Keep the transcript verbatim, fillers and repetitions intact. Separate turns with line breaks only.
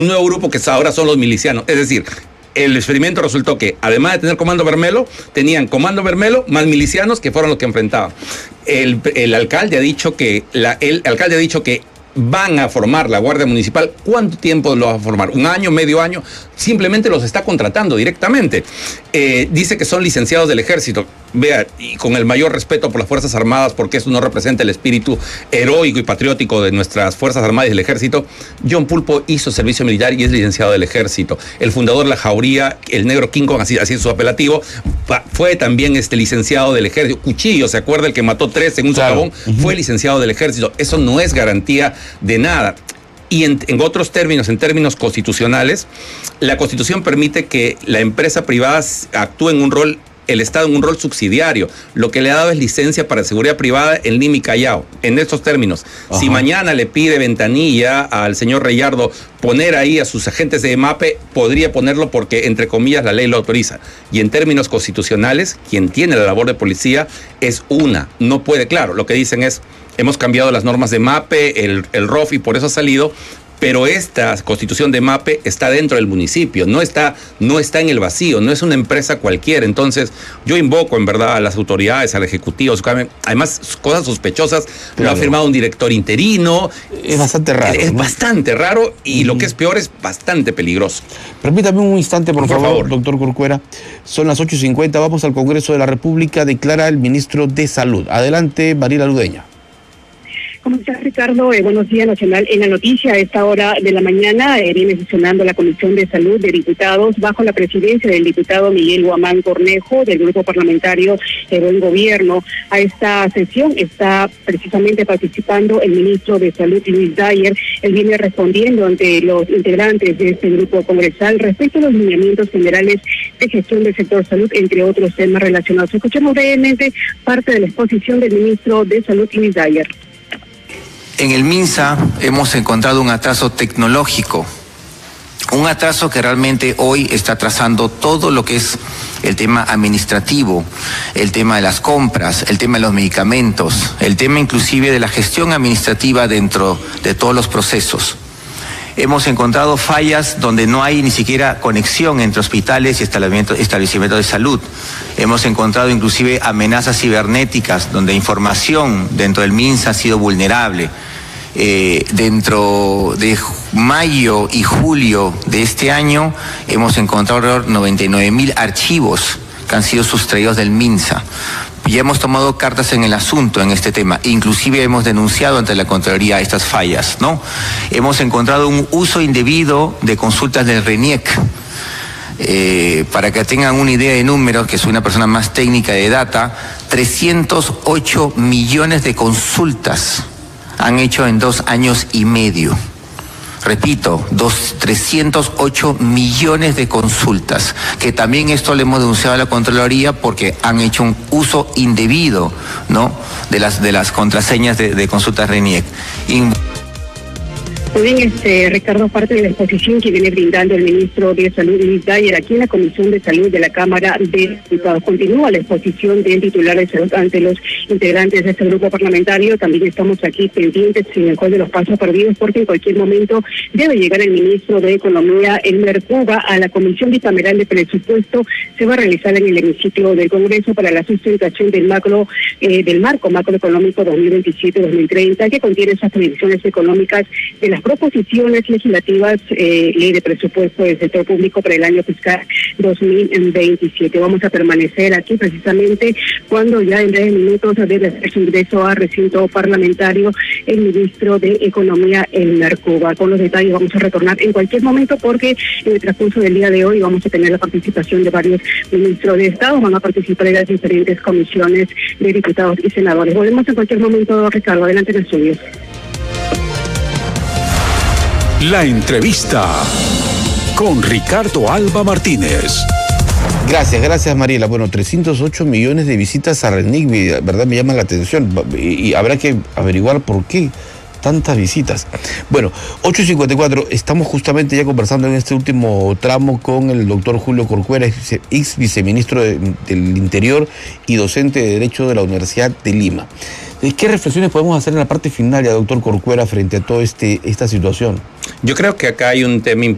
nuevo grupo que ahora son los milicianos. Es decir, el experimento resultó que, además de tener Comando Bermelo, tenían Comando Bermelo más milicianos que fueron los que enfrentaban. El, el alcalde ha dicho que la, el alcalde ha dicho que van a formar la Guardia Municipal. ¿Cuánto tiempo lo va a formar? ¿Un año, medio año? Simplemente los está contratando directamente. Eh, dice que son licenciados del Ejército. Vea, y con el mayor respeto por las Fuerzas Armadas, porque eso no representa el espíritu heroico y patriótico de nuestras Fuerzas Armadas y del Ejército. John Pulpo hizo servicio militar y es licenciado del Ejército. El fundador de la Jauría, el negro King Kong, así, así es su apelativo, fue también este licenciado del Ejército. Cuchillo, ¿se acuerda? El que mató tres en un claro. socavón, uh-huh. fue licenciado del Ejército. Eso no es garantía de nada. Y en, en otros términos, en términos constitucionales, la Constitución permite que la empresa privada actúe en un rol, el Estado en un rol subsidiario. Lo que le ha dado es licencia para seguridad privada en Lima y Callao. En estos términos, Ajá. si mañana le pide Ventanilla al señor Reyardo poner ahí a sus agentes de EMAPE, podría ponerlo porque, entre comillas, la ley lo autoriza. Y en términos constitucionales, quien tiene la labor de policía es una. No puede, claro, lo que dicen es, hemos cambiado las normas de MAPE, el, el R O F, y por eso ha salido, pero esta constitución de MAPE está dentro del municipio, no está, no está en el vacío, no es una empresa cualquiera. Entonces, yo invoco en verdad a las autoridades, al Ejecutivo, además cosas sospechosas, claro. lo ha firmado un director interino.
Es bastante raro.
Es
¿no?
bastante raro y mm. lo que es peor es bastante peligroso.
Permítame un instante, por, por favor, favor, doctor Corcuera. Son las ocho y cincuenta, vamos al Congreso de la República, declara el ministro de Salud. Adelante, Mariela Ludeña.
¿Cómo estás, Ricardo? Eh, buenos días, Nacional. En la noticia, a esta hora de la mañana, eh, viene sesionando la Comisión de Salud de Diputados bajo la presidencia del diputado Miguel Guamán Cornejo, del Grupo Parlamentario eh, Buen Gobierno. A esta sesión está precisamente participando el ministro de Salud, Luis Dyer. Él viene respondiendo ante los integrantes de este grupo congresal respecto a los lineamientos generales de gestión del sector salud, entre otros temas relacionados. Escuchemos brevemente parte de la exposición del ministro de Salud, Luis Dyer.
En el MINSA hemos encontrado un atraso tecnológico, un atraso que realmente hoy está atrasando todo lo que es el tema administrativo, el tema de las compras, el tema de los medicamentos, el tema inclusive de la gestión administrativa dentro de todos los procesos. Hemos encontrado fallas donde no hay ni siquiera conexión entre hospitales y establecimientos de salud. Hemos encontrado inclusive amenazas cibernéticas donde información dentro del MINSA ha sido vulnerable. Eh, dentro de mayo y julio de este año hemos encontrado alrededor de noventa y nueve mil archivos que han sido sustraídos del MINSA. Ya hemos tomado cartas en el asunto en este tema, inclusive hemos denunciado ante la Contraloría estas fallas, ¿no? Hemos encontrado un uso indebido de consultas del RENIEC. Eh, para que tengan una idea de números, que soy una persona más técnica de data, trescientos ocho millones de consultas han hecho en dos años y medio. Repito, dos, trescientos ocho millones de consultas, que también esto le hemos denunciado a la Contraloría porque han hecho un uso indebido, ¿no?, de las, de las contraseñas de, de consultas RENIEC. Y
Muy bien, este, Ricardo, parte de la exposición que viene brindando el ministro de Salud, Luis Dyer, aquí en la Comisión de Salud de la Cámara de Diputados. Continúa la exposición del titular de salud ante los integrantes de este grupo parlamentario. También estamos aquí pendientes sin el cual de los pasos perdidos, porque en cualquier momento debe llegar el ministro de Economía, Elmer Cuba, a la Comisión Bicameral de Presupuesto. Se va a realizar en el hemiciclo del Congreso para la sustentación del macro, eh, del marco macroeconómico dos mil veintisiete dos mil treinta, que contiene esas previsiones económicas de las proposiciones legislativas, eh, ley de presupuesto del sector público para el año fiscal dos mil veintisiete. Vamos a permanecer aquí precisamente cuando ya en breves minutos debe hacer su ingreso a recinto parlamentario el ministro de Economía, Elmer Cuba. Con los detalles vamos a retornar en cualquier momento, porque en el transcurso del día de hoy vamos a tener la participación de varios ministros de Estado, van a participar en las diferentes comisiones de diputados y senadores. Volvemos en cualquier momento, Ricardo. Adelante en el estudio.
La entrevista con Ricardo Alba Martínez.
Gracias, gracias, Mariela. Bueno, trescientos ocho millones de visitas a RENIEC, ¿verdad? Me llama la atención y, y habrá que averiguar por qué tantas visitas. Bueno, ocho y cincuenta y cuatro, estamos justamente ya conversando en este último tramo con el doctor Julio Corcuera, ex viceministro de, del Interior y docente de Derecho de la Universidad de Lima. ¿Qué reflexiones podemos hacer en la parte final, ya, doctor Corcuera, frente a toda este, esta situación?
Yo creo que acá hay un tema importante.